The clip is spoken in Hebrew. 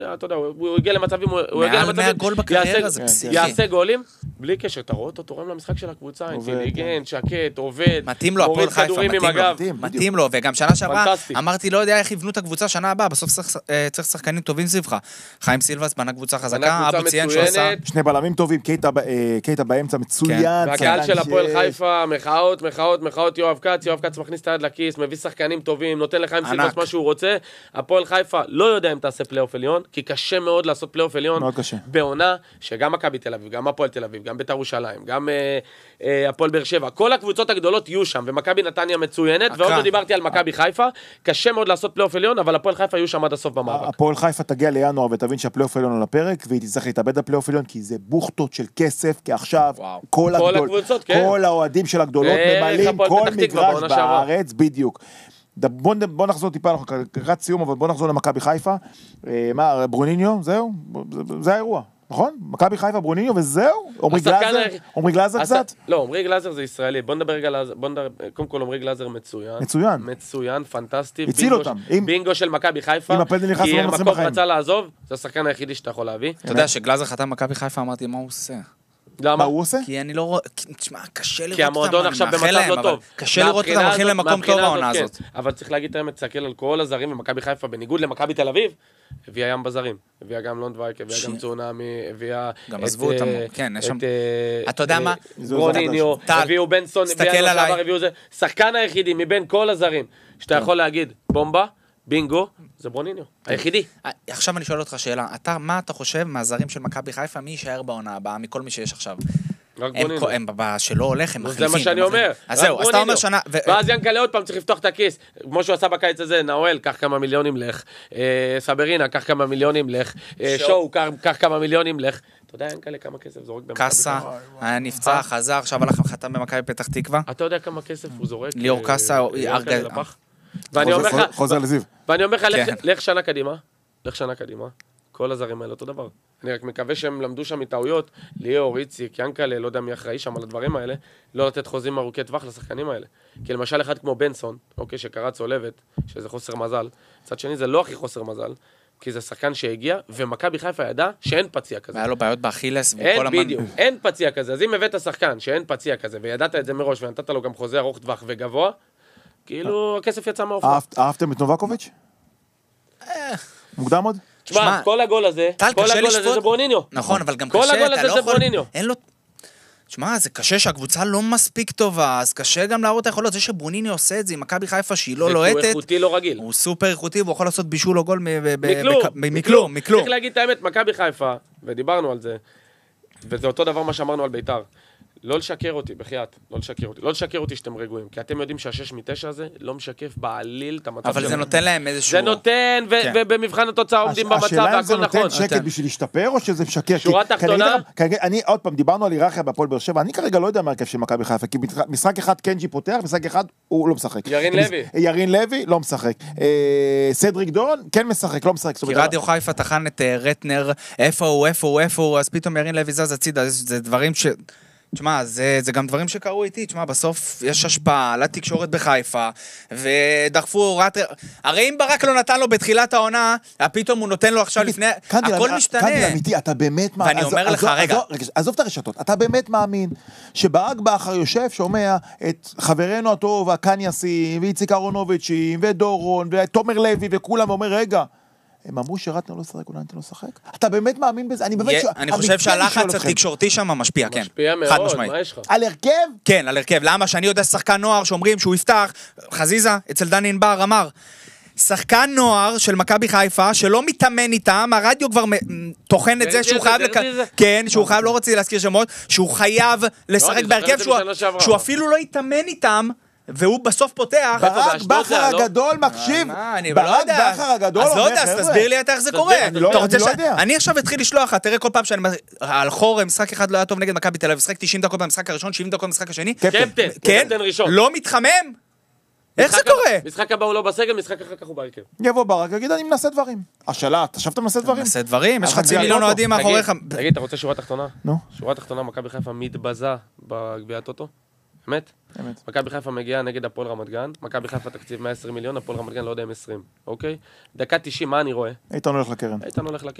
אתה יודע, הוא הגיע למצבים, מעל 100 גול בקריירה, זה פסיכי. יעשה גולים, בלי קשר, אתה רואה אותו תורם למשחק של הקבוצה, אינטליגנט, שקט, עובד, מתאים לו, הפועל חיפה, מתאים לו, וגם שנה שעברה, אמרתי, לא יודע איך יבנו את הקבוצה שנה הבאה, בסוף צריך שחקנים טובים סביבך. חיים סילבס בנה קבוצה חזקה, אבו ציין שהוא עשה... שני בלמים טובים, קייטה באמצע מצוין. והקהל של הפועל חיפה, מחאות, יואב כץ מכניס את היד לכיס, מביא שחקנים טובים, נותן לחיים סילבס מה שהוא רוצה. הפועל חיפה לא יודע אם תעשה פלייאוף עליון, כי קשה מאוד לעשות פלייאוף עליון בעונה, שגם מכבי תל אביב, גם הפועל תל אביב, גם בית"ר ירושלים, גם הפועל באר שבע, כל הקבוצות הגדולות יהיו שם, ומכבי נתניה מצוינת, ועוד לא דיברתי על מכבי חיפה, קשה מאוד לעשות פלייאוף עליון, אבל הפועל חיפה יהיו שם עד הסוף במאבק. הפועל חיפה תגיע לינואר ותבין שהפלייאוף עליון על הפרק, והיא תצטרך להתאבד לפלייאוף עליון, כי זה בוכטות של כסף, כי עכשיו כל האוהדים של הגדולות ממלאים כל מגרש בארץ, בדיוק. בוא נחזור טיפה, אנחנו קראת סיום, אבל בוא נחזור למכבי חיפה. מה, ברוניניו, זהו? זה האירוע, נכון? מכבי חיפה, ברוניניו, וזהו? עומרי גלאזר קצת? לא, עומרי גלאזר זה ישראלי. בוא נדבר רגע, קודם כל עומרי גלאזר מצוין, פנטסטי. הציל אותם. בינגו של מכבי חיפה. אם הפנדל נכנס, כי מקום רצה לעזוב, זה השחקן היחידי שאתה יכול להביא. אתה יודע שגלאזר חתם מכבי חיפה, אמרתי, מה הוא עושה? מה הוא עושה? כי אני לא רואה, תשמע, קשה לראות אותם. כי המועדון עכשיו במצב לא טוב. קשה לראות אותם, הולכים למקום טוב העונה הזאת. אבל צריך להגיד את האמת, תסתכל על כל הזרים במכבי חיפה, בניגוד למכבי תל אביב, הביאה ים בזרים. הביאה גם לונדווייק, הביאה גם צונאמי, הביאה גם עזבו אותם, כן, יש שם... אתה יודע מה? ברוניניו, הביאו בנסון, הביאו זה. שחקן היחידי מבין כל הזרים, שאתה יכול להגיד, בומבה, בינגו, זה ברוניניו, היחידי. עכשיו אני שואל אותך שאלה, מה אתה חושב מהזרים של מכבי חיפה, מי יישאר בעונה הבאה, מכל מי שיש עכשיו? רק ברוניניו. הם שלא הולך, הם מחליפים. זה מה שאני אומר. אז זהו, אז אתה אומר שנה... ואז ינקלה עוד פעם צריך לפתוח את הכיס. כמו שהוא עשה בקיץ הזה, נאואל, קח כמה מיליונים לך. סברינה, קח כמה מיליונים לך. שואו, קח כמה מיליונים לך. אתה יודע, ינקלה, כמה כסף זורק במכבי קאסה, היה נפצע, חזר, עכשיו הלך חתם במכבי פתח תקווה. אתה יודע כמה כסף הוא זורק? ליאור קאסה, חוזר לזיו. ואני אומר לך, לך שנה קדימה, כל הזרים האלה אותו דבר. אני רק מקווה שהם למדו שם מטעויות, ליאור, איציק, ינקלה, לא יודע מי אחראי שם על הדברים האלה, לא לתת חוזים ארוכי טווח לשחקנים האלה. כי למשל אחד כמו בנסון, אוקיי, שקרא צולבת, שזה חוסר מזל, צד שני זה לא הכי חוסר מזל, כי זה שחקן שהגיע, ומכבי חיפה ידע שאין פציע כזה. היה לו בעיות באכילס, אין פציע כזה. אז אם הבאת שחקן שאין פציע כזה, וידעת את זה מראש, ונתת לו גם חוזה ארוך טווח וגבוה, כאילו הכסף יצא מהאופן. אהבתם את נובקוביץ'? מוקדם עוד? תשמע, כל הגול הזה זה ברוניניו. נכון, אבל גם קשה, כל הגול הזה זה ברוניניו. אין לו... תשמע, זה קשה שהקבוצה לא מספיק טובה, אז קשה גם להראות היכולות. זה שברוניניו עושה את זה עם מכבי חיפה שהיא לא לוהטת. הוא איכותי לא רגיל. הוא סופר איכותי, והוא יכול לעשות בישול או גול מכלום. צריך להגיד את האמת, מכבי חיפה, ודיברנו על זה, וזה אותו דבר מה שאמרנו על בית"ר. לא לשקר אותי, בחייאת, לא לשקר אותי שאתם רגועים, כי אתם יודעים שהשש מתשע הזה לא משקף בעליל את המצב. אבל זה נותן להם איזשהו... זה נותן, ובמבחן התוצאה עומדים במצב, השאלה אם זה והכל נכון. נותן שקט בשביל להשתפר, או שזה משקר? שורה תחתונה? אני, עוד פעם, דיברנו על היררכיה בהפועל באר שבע, אני כרגע לא יודע מה הרכב של מכבי חיפה, כי משחק אחד קנג'י פותח, משחק אחד הוא לא משחק. ירין לוי לא משחק. סדריק דורון כן משחק, לא משחק. כי רדיו חיפה תחן את רטנר, איפה הוא, אז פתאום ירין לוי זז הצידה, זה דברים ש... תשמע, זה גם דברים שקרו איתי, תשמע, בסוף יש השפעה לתקשורת בחיפה, ודחפו רטנר, הרי אם ברק לא נתן לו בתחילת העונה, פתאום הוא נותן לו עכשיו לפני, הכל משתנה. קנדי, אמיתי, אתה באמת מאמין, ואני אומר לך, רגע. עזוב את הרשתות, אתה באמת מאמין, שברק באחר יושב, שומע את חברנו הטוב, הקניאסים, ואיציק אהרונוביץ' ודורון, ותומר לוי, וכולם, ואומר, רגע, הם אמרו שרטנר לא שחק, אולי נתן לו שחק? אתה באמת מאמין בזה? אני חושב שהלחץ התקשורתי שם משפיע, כן. משפיע מאוד, מה יש לך? על הרכב? כן, על הרכב. למה? שאני יודע שחקן נוער שאומרים שהוא יפתח, חזיזה, אצל דני ענבר אמר, שחקן נוער של מכבי חיפה, שלא מתאמן איתם, הרדיו כבר טוחן את זה שהוא חייב כן, שהוא חייב, לא רוצה להזכיר שמות, שהוא חייב לשחק בהרכב, שהוא אפילו לא יתאמן איתם, והוא בסוף פותח. ברק בכר הגדול מקשיב. ברק בכר הגדול אומר, אז לא יודע, אז תסביר לי איך זה קורה. אני לא יודע. אני עכשיו אתחיל לשלוח, תראה כל פעם שאני על חור, משחק אחד לא היה טוב נגד מכבי תל אביב, משחק 90 דקות במשחק הראשון, 70 דקות במשחק השני. קפטן ראשון. לא מתחמם? איך זה קורה? משחק הבא הוא לא בסגל, משחק אחר כך הוא בהרכב. יבוא ברק, יגיד, אני מנסה דברים. השאלה, אתה חשבת מנסה דברים? מנסה דברים, יש חצי מיליון אוהדים מאחוריך. תגיד, אתה רוצה שורה תחתונה? נו. שורה תחתונה, מכבי חיפה מתבזה בגביע הטוטו? אמת? מכבי חיפה מגיעה נגד הפועל רמת גן, מכבי חיפה תקציב 120 מיליון, הפועל רמת גן לא יודע אם 20, אוקיי? דקה 90, מה אני רואה? איתן הולך לקרן.